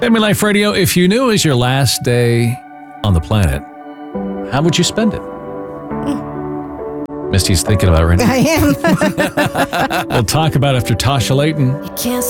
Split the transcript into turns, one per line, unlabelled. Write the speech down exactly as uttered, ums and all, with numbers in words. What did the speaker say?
Family Life Radio, if you knew it was your last day on the planet, how would you spend it? Misty's thinking about it right now.
I am.
We'll talk about it after Tasha Layton.
You can't